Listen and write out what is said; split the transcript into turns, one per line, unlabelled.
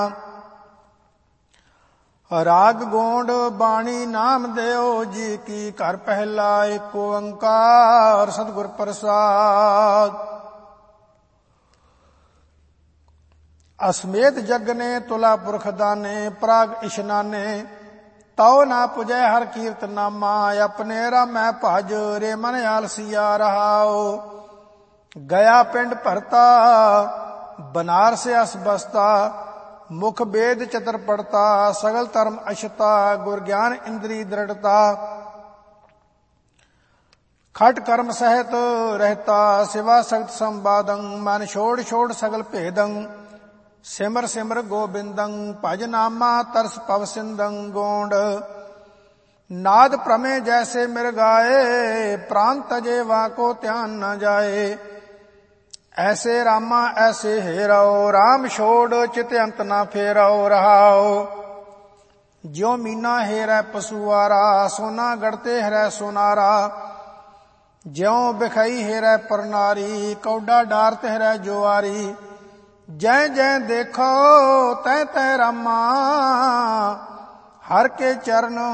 ਰਾਗ ਗੋਂਡ ਬਾਣੀ ਨਾਮ ਦਿਓ ਜੀ ਕੀ, ਘਰ ਪਹਿਲਾ ਏਕ ਓੰਕਾਰ ਸਤਿਗੁਰ ਪ੍ਰਸਾਦ। ਅਸਮੇਤ ਜਗਨੇ ਤੁਲਾ ਪੁਰਖ ਦਾਨੇ, ਪ੍ਰਾਗ ਇਸ਼ਨਾਨੇ ਤਉ ਨਾ ਪੁਜੈ ਹਰ ਕੀਰਤ ਨਾਮਾ। ਆਪਣੇ ਰਾਮੈ ਭਜ ਰੇ ਮਨ ਆਲਸੀਆ ਰਹਾਉ, ਗਿਆ ਪਿੰਡ ਭਰਤਾ ਬਨਾਰਸ ਅਸ ਬਸਤਾ। ਮੁਖ ਵੇਦ ਚਤਰ ਪੜਤਾ ਸਗਲ ਧਰਮ ਅਸ਼ਤਾ, ਗੁਰ ਗਿਆਨ ਇੰਦਰੀ ਦ੍ਰਿੜਤਾ। ਖਟ ਕਰਮ ਸਹਿਤ ਰਹਿਤਾ ਸਿਵਾ ਸਖਤ ਸੰਵਾਦੰ, ਮਨ ਛੋੜ ਛੋੜ ਸਗਲ ਭੇਦੰ। ਸਿਮਰ ਸਿਮਰ ਗੋਬਿੰਦੰ ਭਜ ਨਾਮਾ ਤਰਸ ਪਵ ਸਿੰਦੰ। ਗੋਂਡ ਨਾਦ ਪ੍ਰਮੇ ਜੈਸੇ ਮਿਰ ਗਾਏ, ਪ੍ਰਾਨ ਤਜੇ ਵਾਕੋ ਧਿਆਨ ਨ ਜਾਏ। ਐਸੇ ਰਾਮਾ ਐਸੇ ਹੇਰਾਓ, ਰਾਮ ਛੋੜ ਚਿਤ ਅੰਤ ਨਾ ਫੇਰਾਓ ਰਹਾਓ। ਜਿਉ ਮੀਨਾ ਹੇਰੈ ਪਸੁਆਰਾ, ਸੋਨਾ ਗੜਤੇ ਹਰੈ ਸੋਨਾਰਾ। ਜਿਉ ਬਿਖਈ ਹੇਰੈ ਪਰਨਾਰੀ, ਕੌਡਾ ਡਾਰਤ ਹਰੈ ਜੁਆਰੀ। ਜੈ ਜੈ ਦੇਖੋ ਤੈ ਤੈ ਰਾਮਾ, ਹਰ ਕੇ ਚਰਨ